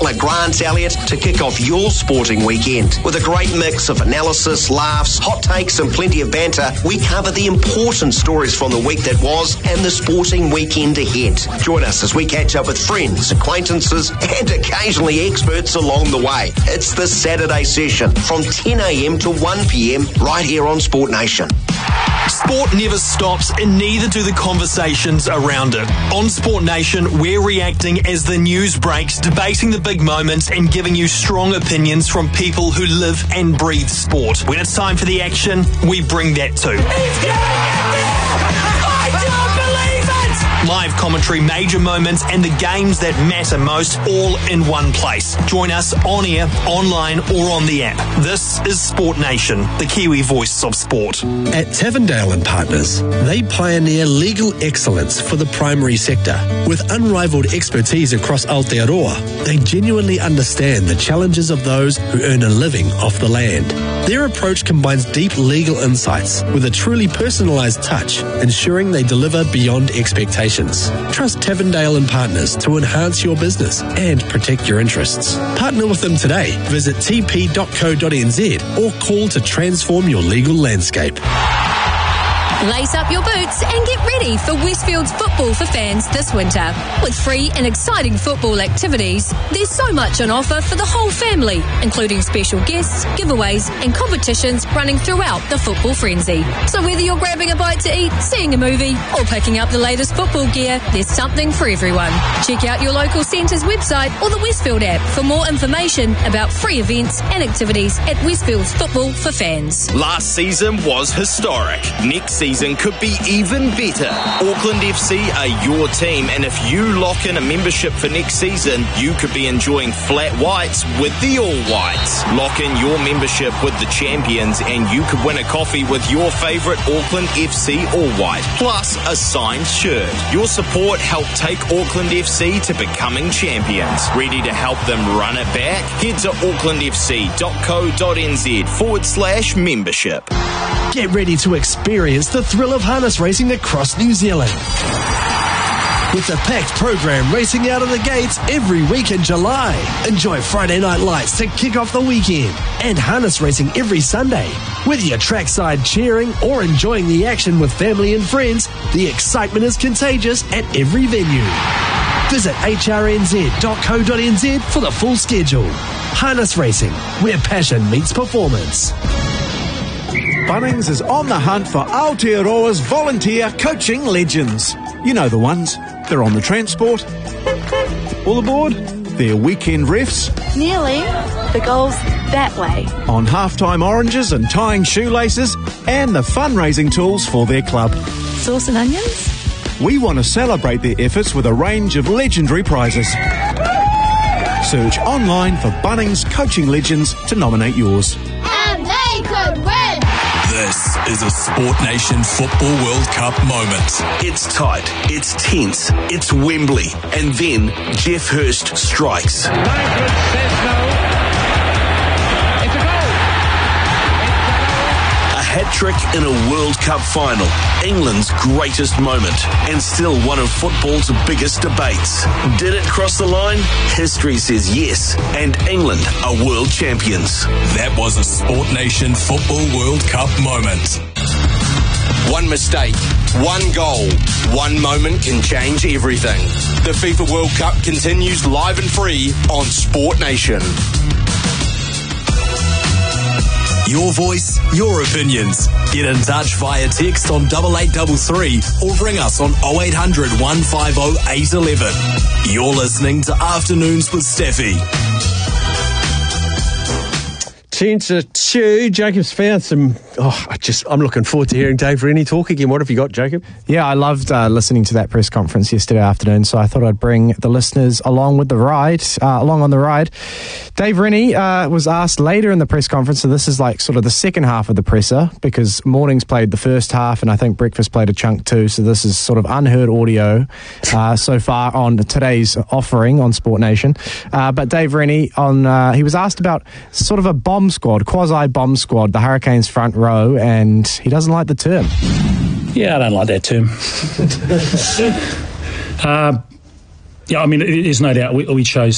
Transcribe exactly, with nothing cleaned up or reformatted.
at Grant Elliott to kick off your sporting weekend. With a great mix of analysis, laughs, hot takes and plenty of banter, we cover the important stories from the week that was and the sporting weekend ahead. Join us as we catch up with friends, acquaintances and occasionally experts along the way. It's the Saturday session from ten a.m. to one p.m. right here on Sport Nation. Sport never stops and neither do the conversations around it. On Sport Nation, we're reacting as the news breaks, debating the big moments and giving you strong opinions from people who live and breathe sport. When it's time for the action, we bring that too. He's getting it! I don't believe it! Live commentary, major moments and the games that matter most all in one place. Join us on air, online or on the app. This is Sport Nation, the Kiwi voice of sport. At Tavendale and Partners, they pioneer legal excellence for the primary sector. With unrivaled expertise across Aotearoa, they genuinely understand the challenges of those who earn a living off the land. Their approach combines deep legal insights with a truly personalised touch, ensuring they deliver beyond expectations. Trust Tavendale and Partners to enhance your business and protect your interests. Partner with them today. Visit t p dot co dot n z or call to transform your legal landscape. Lace up your boots and get ready for Westfield's Football for Fans this winter. With free and exciting football activities, there's so much on offer for the whole family, including special guests, giveaways and competitions running throughout the football frenzy. So whether you're grabbing a bite to eat, seeing a movie or picking up the latest football gear, there's something for everyone. Check out your local centre's website or the Westfield app for more information about free events and activities at Westfield's Football for Fans. Last season was historic. Next season Season could be even better. Auckland F C are your team, and if you lock in a membership for next season, you could be enjoying flat whites with the All Whites. Lock in your membership with the champions, and you could win a coffee with your favourite Auckland F C All White, plus a signed shirt. Your support helped take Auckland F C to becoming champions. Ready to help them run it back? Head to aucklandfc.co.nz forward slash membership. Get ready to experience the thrill of harness racing across New Zealand. With a packed program racing out of the gates every week in July. Enjoy Friday Night Lights to kick off the weekend and harness racing every Sunday. Whether you're trackside cheering or enjoying the action with family and friends, the excitement is contagious at every venue. Visit h r n z dot co dot n z for the full schedule. Harness racing, where passion meets performance. Bunnings is on the hunt for Aotearoa's volunteer coaching legends. You know the ones. They're on the transport. All aboard. They're weekend refs. Nearly. The goal's that way. On halftime oranges and tying shoelaces. And the fundraising tools for their club. Sauce and onions? We want to celebrate their efforts with a range of legendary prizes. Search online for Bunnings Coaching Legends to nominate yours. And they could win! This is a Sport Nation Football World Cup moment. It's tight, it's tense, it's Wembley, and then Jeff Hurst strikes. Management says no. It's a goal. A hat-trick in a World Cup final, England's greatest moment, and still one of football's biggest debates. Did it cross the line? History says yes, and England are world champions. That was a Sport Nation Football World Cup moment. One mistake, one goal, one moment can change everything. The FIFA World Cup continues live and free on Sport Nation. Your voice, your opinions. Get in touch via text on double eight double three or ring us on oh eight hundred, one five oh, eight one one. You're listening to Afternoons with Steffi. Ten to two. Jacob's found some. Oh, I just. I'm looking forward to hearing Dave Rennie talk again. What have you got, Jacob? Yeah, I loved uh, listening to that press conference yesterday afternoon. So I thought I'd bring the listeners along with the ride, uh, along on the ride. Dave Rennie uh, was asked later in the press conference. So this is like sort of the second half of the presser because mornings played the first half, and I think breakfast played a chunk too. So this is sort of unheard audio uh, so far on today's offering on Sport Nation. Uh, but Dave Rennie on uh, he was asked about sort of a bomb squad, quasi-bomb squad, the Hurricanes front row, and he doesn't like the term. Yeah, I don't like that term. uh, yeah, I mean, there's no doubt we, we chose